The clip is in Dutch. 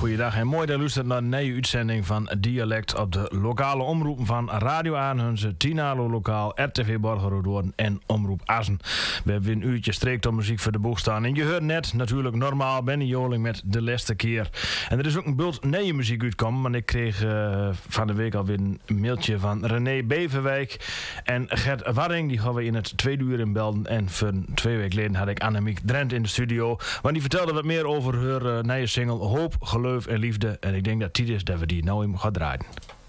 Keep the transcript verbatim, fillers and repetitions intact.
goeiedag en mooi dat u luistert naar een nieuwe uitzending van Dialect op de lokale omroepen van Radio Aanhunze, Tinalo Lokaal, R T V Borgerhoorn en Omroep Assen. We hebben weer een uurtje streektommuziek voor de boeg staan. En je hoort net natuurlijk normaal Benny Joling met De Laatste Keer. En er is ook een bult nieuwe muziek uitkomen, want ik kreeg uh, van de week alweer een mailtje van René Beverwijk en Gert Warring. Die hadden we in het tweede uur in Belden. En voor twee weken geleden had ik Annemiek Drent in de studio. Want die vertelde wat meer over haar uh, nieuwe single Hoop, Geloof en Liefde. En ik denk dat het tijd is dat we die nou even gaan draaien.